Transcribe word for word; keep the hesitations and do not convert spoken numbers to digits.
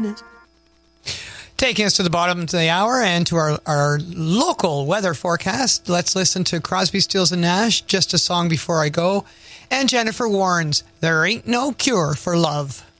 minute. Taking us to the bottom of the hour and to our, our local weather forecast, let's listen to Crosby, Stills and Nash, Just a Song Before I Go, and Jennifer Warnes, There Ain't No Cure for Love.